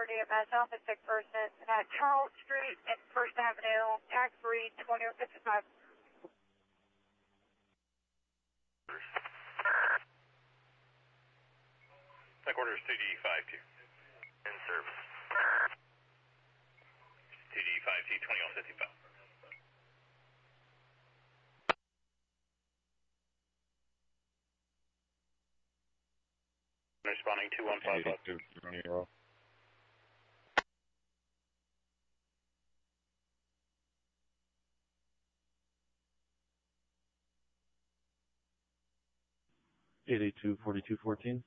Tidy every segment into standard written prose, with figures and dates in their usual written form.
for DMS, Alpha 6 person at Charles Street and First Avenue, tax free 2055. Tech order is TD52. In service. TD52, 2155. Responding 2155. Eight 4214.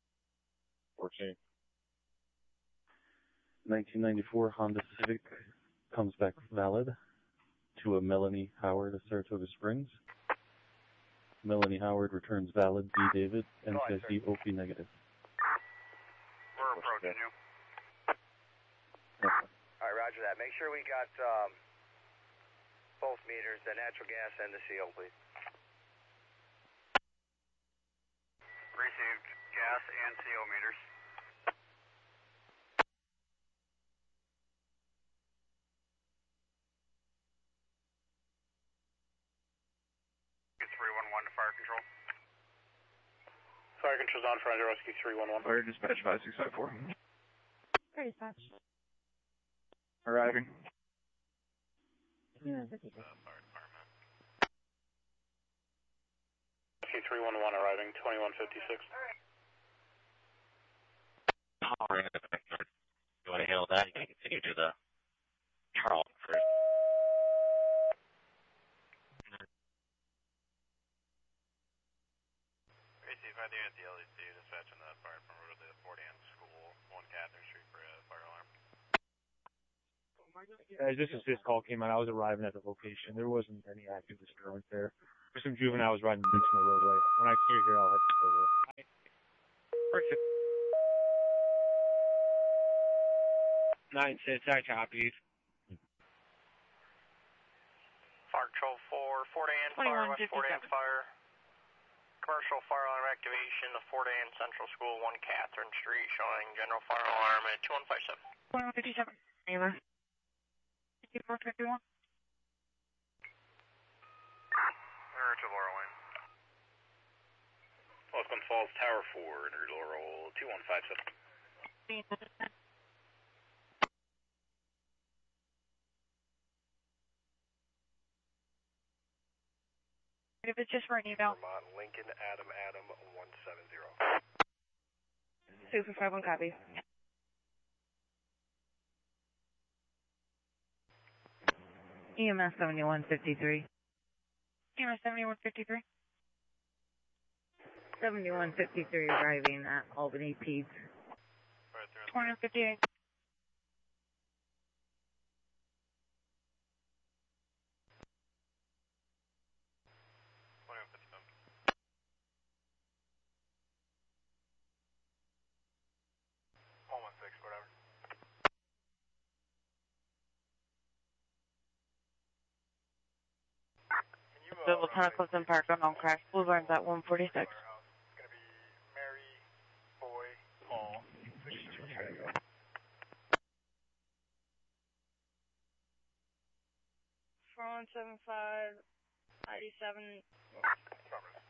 1994 Honda Civic comes back valid to a Melanie Howard of Saratoga Springs. Melanie Howard returns valid B. David, NTSD OP negative. We're approaching you. Okay. Alright, roger that. Make sure we got both meters, the natural gas and the CO, please. Received gas and CO meters. Get 311 to fire control. Fire control's on for Rescue 311. Fire dispatch 5654. Fire dispatch. Arriving. Fire department. Rescue 311 arriving, 2156. Alright, you want to handle that? You can continue to the Charles first. Receive ID at the LEC, dispatching the fire from road to the Fort Ann School, 1 Catherine Street for a fire alarm. Just as this call came out, I was arriving at the location. There wasn't any active disturbance there. There's some juveniles riding drinks on the roadway. When I clear here, I'll head over. Perfect. 9-6, I copied. Fire control 4, Fort Ann Fire, West Fort Ann Fire. Commercial fire alarm activation, the Fort Ann Central School, 1 Catherine Street, showing general fire alarm at 2157. 2157. Taylor. 5451. Or to Laurel Lane. Welcome Falls Tower 4, under Laurel 2157. If it's just for an email. Vermont, Lincoln, Adam 170. Super 51 copy. EMS 7153. EMS 7153. 7153 arriving at Albany Peds. 2158. Whatever. Double Tunnel Clifton Park on Crash Boulevard at 146. It's going to be Mary, Boy, Paul, 62. 4175, ID7.